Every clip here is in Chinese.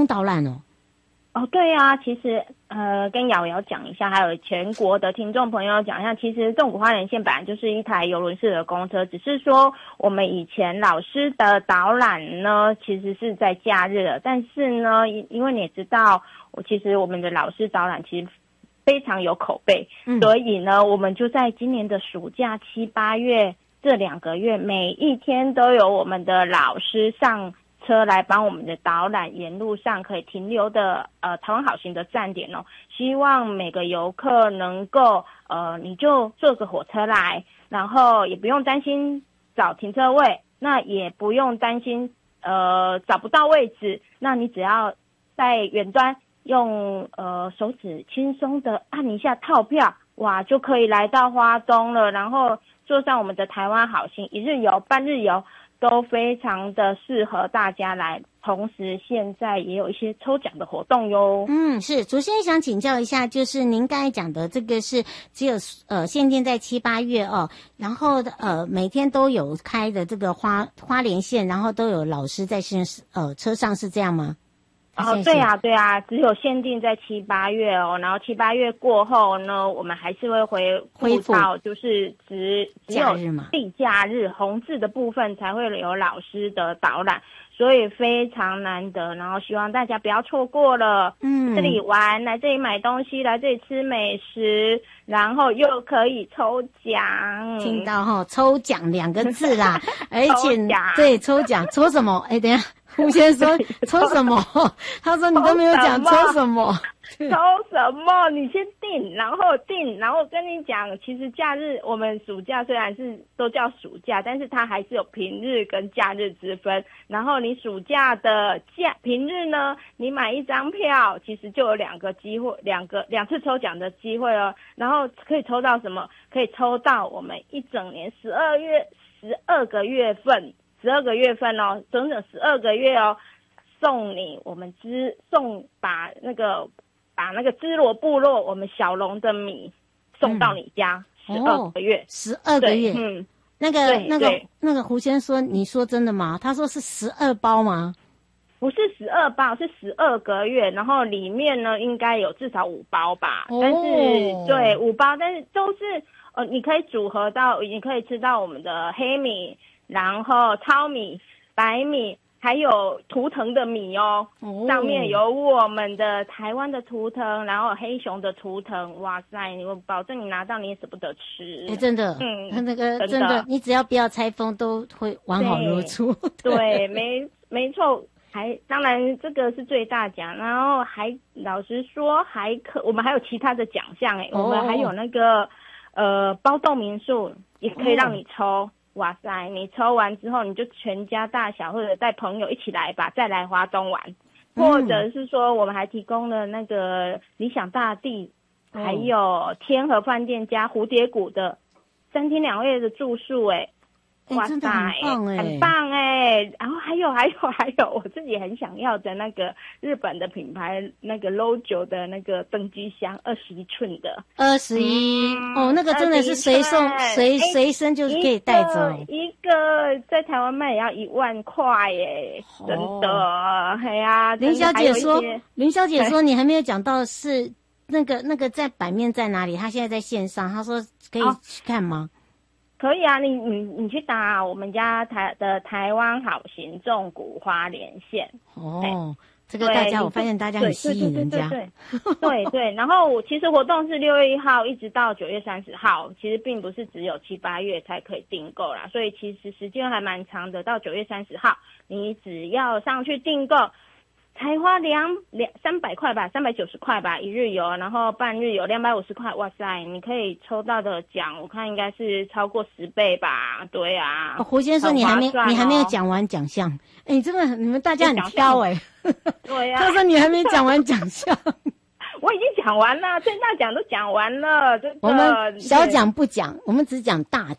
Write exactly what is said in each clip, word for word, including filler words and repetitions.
通导览哦。 哦，对啊，其实呃，跟瑶瑶讲一下，还有全国的听众朋友讲一下，其实纵谷花莲县本来就是一台邮轮式的公车，只是说我们以前老师的导览呢，其实是在假日的，但是呢，因为你也知道，我其实我们的老师导览其实非常有口碑，嗯、所以呢，我们就在今年的暑假七八月这两个月，每一天都有我们的老师上车来帮我们的导览，沿路上可以停留的呃台湾好行的站点哦，希望每个游客能够呃你就坐个火车来，然后也不用担心找停车位，那也不用担心呃找不到位置，那你只要在远端用呃手指轻松的按一下套票，哇就可以来到花东了，然后坐上我们的台湾好行一日游、半日游。都非常的适合大家来，同时现在也有一些抽奖的活动哟。 嗯，是，主持人想请教一下，就是您刚才讲的这个是只有呃限定在七八月哦，然后呃每天都有开的这个花花莲县，然后都有老师在线呃车上，是这样吗？ 哦，对啊，对啊，只有限定在七八月哦，然后七八月过后呢，我们还是会回恢复到就是只只有地假日红字的部分才会有老师的导览，所以非常难得，然后希望大家不要错过了。嗯，这里玩，来这里买东西，来这里吃美食，然后又可以抽奖。 听到哈、哦，抽奖两个字啦，而且对抽奖抽什么？哎，等一下。胡先生抽什么？他说你都没有讲抽什么。 抽什么？你先定，然后定，然后跟你讲，其实假日我们暑假虽然是都叫暑假，但是它还是有平日跟假日之分。然后你暑假的假平日呢，你买一张票，其实就有两个机会，两个两次抽奖的机会哦。然后可以抽到什么？可以抽到我们一整年十二月十二个月份。十二个月份哦，整整十二个月哦，送你我们支送把那个把那个支罗部落我们小龙的米送到你家十二个月， 十二个月，嗯，那个那个那个胡先生说，你说真的吗？他说是十二包吗？ 不是十二包，是十二个月，然后里面呢应该有至少五包吧，哦、但是对五包，但是都是呃你可以组合到，你可以吃到我们的黑米。然后糙米、白米，还有图腾的米哦，哦上面有我们的台湾的图腾，然后黑熊的图腾，哇塞！我保证你拿到你也舍不得吃。 哎，真的，嗯，那个真的，真的你只要不要拆封，都会完好如初。 对，对没没错。还当然这个是最大奖，然后还老实说还可，我们还有其他的奖项哎，哦、我们还有那个呃包栋民宿也可以让你抽。哦哇塞！你抽完之后，你就全家大小或者带朋友一起来吧，再来花东玩，嗯、或者是说，我们还提供了那个理想大地，哦、还有天河饭店加蝴蝶谷的三天两夜的住宿，哎，哇塞，很棒哎！然后还有还有还有，我自己很想要的那个日本的品牌那个 Lojo 的那个登机箱，二十一寸的， 二十一哦，那个真的是随送随随身就是可以带走， 一个在台湾卖也要一万块耶，哦、真的，哎呀、啊， 林小姐说，林小姐说你还没有讲到是那个那个在版面在哪里？她现在在线上，她说可以去看吗？ 哦可以啊，你你你去打我们家台的台湾好行纵谷花莲县哦，这个大家我发现大家很吸引人家， 对对对对对对。然后其实活动是六月一号一直到九月三十号，其实并不是只有七八月才可以订购啦，所以其实时间还蛮长的。到九月三十号，你只要上去订购。才花两两三百块吧，三百九十块吧，一日游，然后半日游两百五十块，哇塞，你可以抽到的奖，我看应该是超过十倍吧，对啊。 哦、胡先生，你还没、哦、你还没有讲完奖项，哎，真的，你们大家很挑哎、欸。 对呀、啊。 他说你还没讲完奖项。 我已经讲完了，最大奖都讲完了，真的。 我们小奖不讲，我们只讲大奖。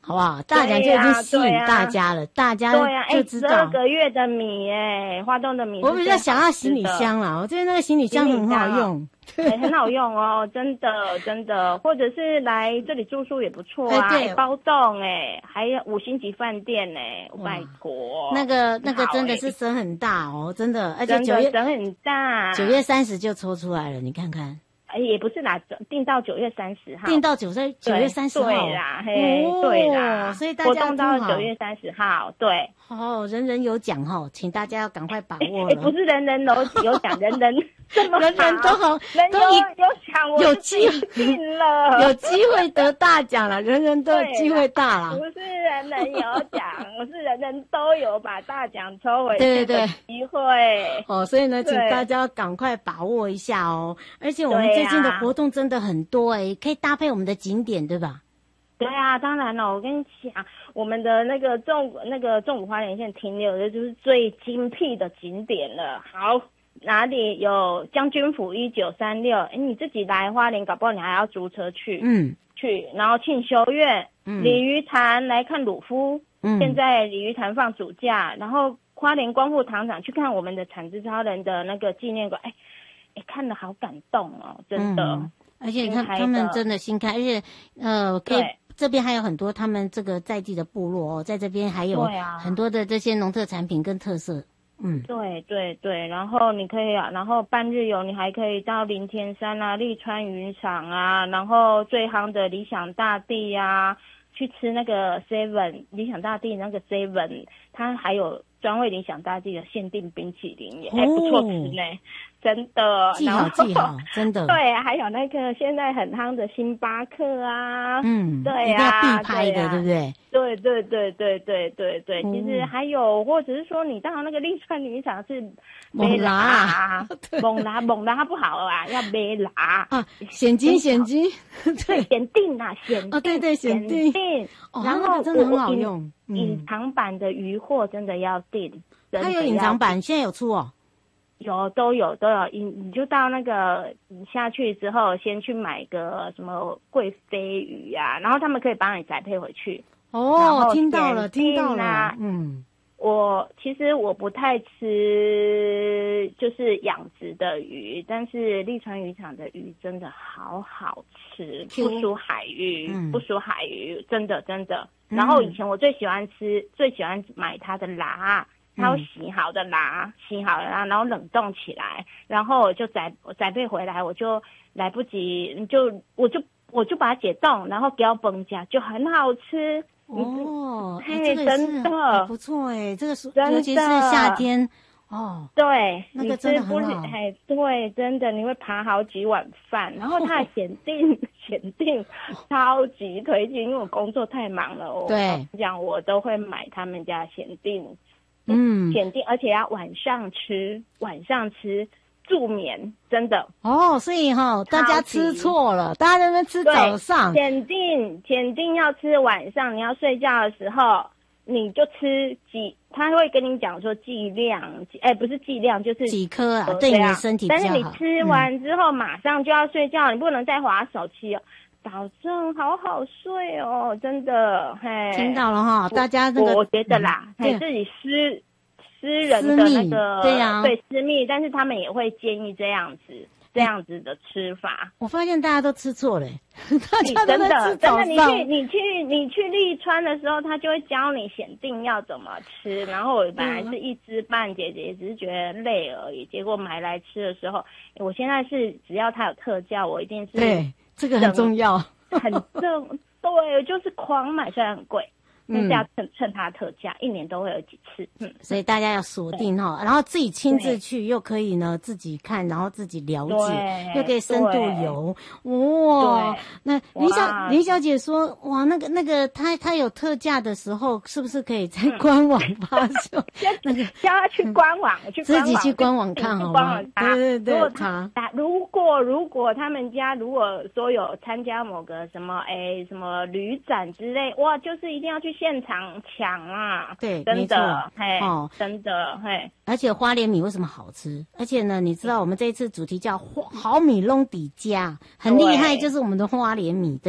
好不好？大奖就已经吸引大家了，大家就知道。 对啊，哎，十二个月的米，哎，花东的米。 我比较想要行李箱啦，我觉得那个行李箱很好用。 对，很好用哦，真的真的，或者是来这里住宿也不错啊， 哎、 包栋哎，还有五星级饭店哎，拜托， 那个那个真的是省很大哦，真的，而且九月省很大， 九月三十就抽出来了，你看看。 哎，也不是啦，定到九月三十号， 定到九月九月三十号， 对啦，嘿，哦、对啦， 所以大家活动到九月三十号，对， 哦，人人有奖哈，请大家要赶快把握了。 哎，不是人人有有奖，人人这么人人都好， 人都有有奖，我有机会定了， 有机会得大奖了，人人都有机会大了。 不是人人有奖，我是人人都有把大奖抽回去的机会。 哦，所以呢，请大家赶快把握一下哦。而且我们最近的活动真的很多哎、欸，可以搭配我们的景点，对吧？ 对啊，当然了，我跟你讲，我们的那个纵那个纵谷花莲县停留的就是最精辟的景点了。好，哪里有将军府一九三六？哎，你自己来花莲，搞不好你还要租车去。嗯，去，然后庆修院、嗯、鲤鱼潭来看鲁夫。嗯，现在鲤鱼潭放暑假，然后花莲光复糖厂去看我们的产之超人的那个纪念馆。哎，哎，看了好感动哦，真的。嗯， 而且他他们真的新开，而且呃，可以这边还有很多他们这个在地的部落哦，在这边还有很多的这些农特产品跟特色。嗯， 对对对，然后你可以啊，然后半日游你还可以到林田山啊、立川渔场啊，然后最夯的理想大地啊，去吃那个 seven 理想大地那个 seven， 它还有专为理想大地的限定冰淇淋也还、哦、不错吃呢。真的， 记好记好，真的。 对，还有那个现在很夯的星巴克啊， 嗯， 对啊， 一定要必拍的， 对,、啊、对不对？ 对对对对对对对，嗯、其实还有，或者是说你到那个立川渔场是猛拉， 猛拉猛拉不好啊，要没拉啊，险金险金， 对，限定啊，限定， 哦对对限定， 哦，然后真的很好用， 隐藏版的鱼货真的要订， 它有隐藏版，现在有出哦。 有都有都有，你你就到那个你下去之后，先去买个什么贵妃鱼啊，然后他们可以帮你宅配回去。 哦，听到了，听到了。嗯， 我其实我不太吃就是养殖的鱼，但是立川渔场的鱼真的好好吃，不输海鱼，嗯、不输海鱼，真的真的。然后以前我最喜欢吃，嗯、最喜欢买它的蛤。它有洗好的啦，嗯、洗好了啦，然后冷冻起来，然后我就宅我宅配回来，我就来不及，就我就我就把它解冻，然后给它崩夹，就很好吃。 哦， 哎，这个真的不错哎，这个是尤其是夏天哦， 对， 那个真的很好。 哎，对，真的你会扒好几碗饭，然后它的限定限定超级推荐，因为我工作太忙了，我对讲我都会买他们家限定。 嗯， 限定，而且要晚上吃，晚上吃助眠，真的。 哦，所以哈、哦，大家吃错了，大家在那边吃早上。 限定，限定要吃晚上，你要睡觉的时候，你就吃几，他会跟你讲说剂量，哎，不是剂量，就是几颗啊，对你的身体比较好。 但是你吃完之后、嗯、马上就要睡觉，你不能再滑手机哦。保证好好睡哦，真的，嘿， 听到了哈，大家那个， 我觉得啦，嗯、嘿，自己私私人的那个， 对呀、啊， 对私密，但是他们也会建议这样子，这样子的吃法。 我发现大家都吃错了，大家都在吃早上。 真的，你去你去你去立川的时候，他就会教你选定要怎么吃。然后我本来是一知半解，也只是觉得累而已。结果买来吃的时候，我现在是只要它有特价，我一定是对。这个很重要， 很重，对，就是狂买，虽然很贵，但是要趁趁它特价，一年都会有几次。嗯， 所以大家要锁定哈，然后自己亲自去，又可以呢自己看，然后自己了解，又可以深度游。哇，那林小林小姐说，哇，那个那个，她她有特价的时候，是不是可以在官网发售？ 那个叫她去官网，去自己去官网看好吗？对对对， 如果他如果如果他们家如果说有参加某个什么哎什么旅展之类，哇，就是一定要去现场抢啊！ 对， 真的，嘿，哦，真的，嘿。 而且花莲米为什么好吃？而且呢，你知道我们这一次主题叫好米弄底家，很厉害，就是我们的花莲米，对吧？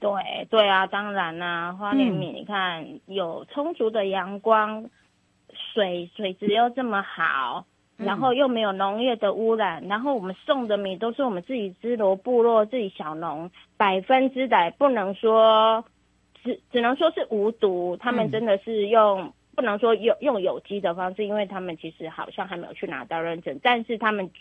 对对啊，当然啦、啊，花莲米你看、嗯、有充足的阳光，水水质又这么好，然后又没有农业的污染，然后我们送的米都是我们自己支罗部落自己小农百分之百，不能说只只能说是无毒，他们真的是用、嗯、不能说用用有机的方式，因为他们其实好像还没有去拿到认证，但是他们